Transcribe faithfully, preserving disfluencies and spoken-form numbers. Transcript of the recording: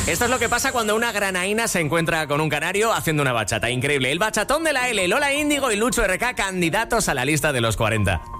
Esto es lo que pasa cuando una granaína se encuentra con un canario haciendo una bachata. Increíble. El bachatón de la L, Lola Índigo y Lucho R K, candidatos a la lista de los cuarenta.